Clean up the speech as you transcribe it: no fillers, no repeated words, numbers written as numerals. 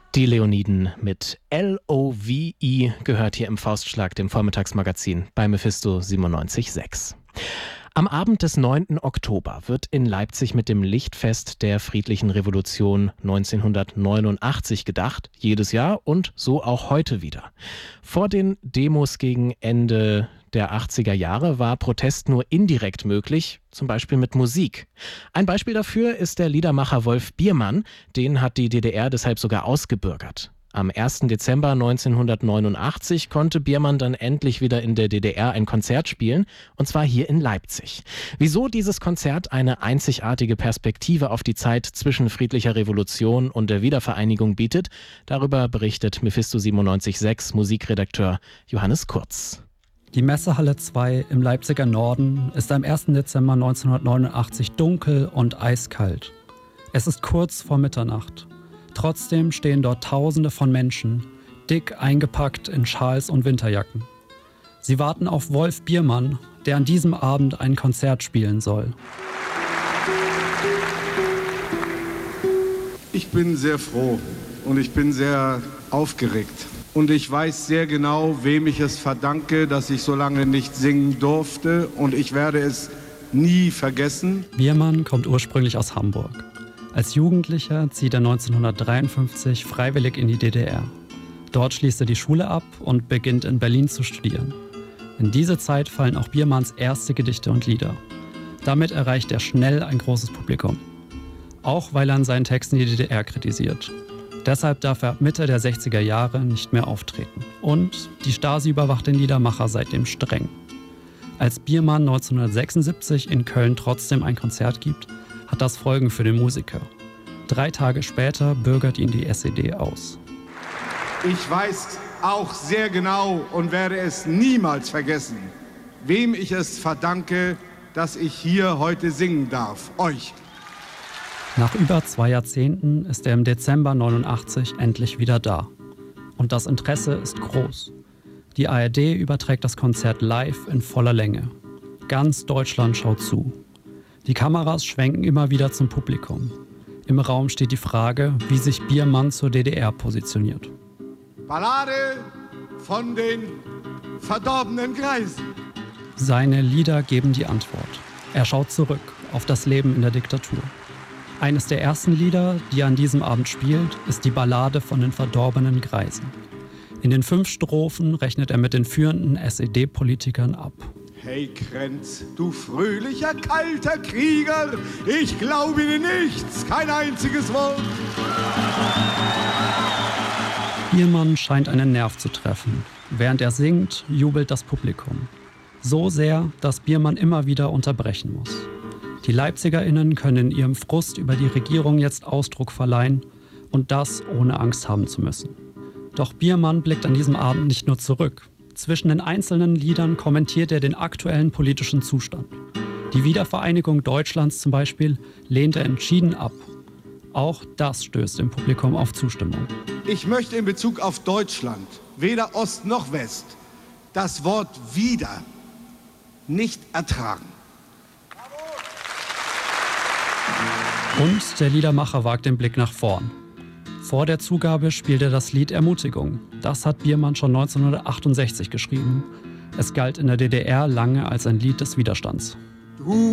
Die Leoniden mit L-O-V-I gehört hier im Faustschlag, dem Vormittagsmagazin bei Mephisto 97.6. Am Abend des 9. Oktober wird in Leipzig mit dem Lichtfest der Friedlichen Revolution 1989 gedacht, jedes Jahr und so auch heute wieder. Vor den Demos gegen Ende der 80er Jahre war Protest nur indirekt möglich, zum Beispiel mit Musik. Ein Beispiel dafür ist der Liedermacher Wolf Biermann, den hat die DDR deshalb sogar ausgebürgert. Am 1. Dezember 1989 konnte Biermann dann endlich wieder in der DDR ein Konzert spielen, und zwar hier in Leipzig. Wieso dieses Konzert eine einzigartige Perspektive auf die Zeit zwischen friedlicher Revolution und der Wiedervereinigung bietet, darüber berichtet Mephisto 97.6 Musikredakteur Johannes Kurz. Die Messehalle 2 im Leipziger Norden ist am 1. Dezember 1989 dunkel und eiskalt. Es ist kurz vor Mitternacht. Trotzdem stehen dort Tausende von Menschen, dick eingepackt in Schals und Winterjacken. Sie warten auf Wolf Biermann, der an diesem Abend ein Konzert spielen soll. Ich bin sehr froh und ich bin sehr aufgeregt. Und ich weiß sehr genau, wem ich es verdanke, dass ich so lange nicht singen durfte. Und ich werde es nie vergessen. Biermann kommt ursprünglich aus Hamburg. Als Jugendlicher zieht er 1953 freiwillig in die DDR. Dort schließt er die Schule ab und beginnt in Berlin zu studieren. In diese Zeit fallen auch Biermanns erste Gedichte und Lieder. Damit erreicht er schnell ein großes Publikum. Auch weil er in seinen Texten die DDR kritisiert. Deshalb darf er ab Mitte der 60er Jahre nicht mehr auftreten. Und die Stasi überwacht den Liedermacher seitdem streng. Als Biermann 1976 in Köln trotzdem ein Konzert gibt, hat das Folgen für den Musiker. 3 Tage später bürgert ihn die SED aus. Ich weiß auch sehr genau und werde es niemals vergessen, wem ich es verdanke, dass ich hier heute singen darf. Euch. Nach über 2 Jahrzehnten ist er im Dezember 89 endlich wieder da. Und das Interesse ist groß. Die ARD überträgt das Konzert live in voller Länge. Ganz Deutschland schaut zu. Die Kameras schwenken immer wieder zum Publikum. Im Raum steht die Frage, wie sich Biermann zur DDR positioniert. Ballade von den verdorbenen Greisen. Seine Lieder geben die Antwort. Er schaut zurück auf das Leben in der Diktatur. Eines der ersten Lieder, die er an diesem Abend spielt, ist die Ballade von den verdorbenen Greisen. In den 5 Strophen rechnet er mit den führenden SED-Politikern ab. Hey Krenz, du fröhlicher, kalter Krieger, ich glaube dir nichts, kein einziges Wort. Biermann scheint einen Nerv zu treffen. Während er singt, jubelt das Publikum. So sehr, dass Biermann immer wieder unterbrechen muss. Die LeipzigerInnen können ihrem Frust über die Regierung jetzt Ausdruck verleihen und das ohne Angst haben zu müssen. Doch Biermann blickt an diesem Abend nicht nur zurück. Zwischen den einzelnen Liedern kommentiert er den aktuellen politischen Zustand. Die Wiedervereinigung Deutschlands zum Beispiel lehnt er entschieden ab. Auch das stößt im Publikum auf Zustimmung. Ich möchte in Bezug auf Deutschland, weder Ost noch West, das Wort wieder nicht ertragen. Und der Liedermacher wagt den Blick nach vorn. Vor der Zugabe spielt er das Lied Ermutigung. Das hat Biermann schon 1968 geschrieben. Es galt in der DDR lange als ein Lied des Widerstands.